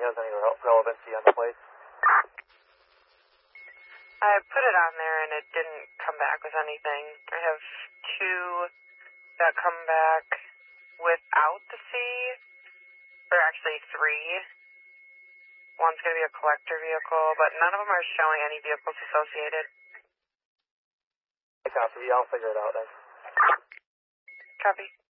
has any relevancy on the plate? I put it on there and it didn't come back with anything. I have 2 that come back without the C, or actually 3. One's going to be a collector vehicle, but none of them are showing any vehicles associated. Copy, I'll figure it out then. Copy.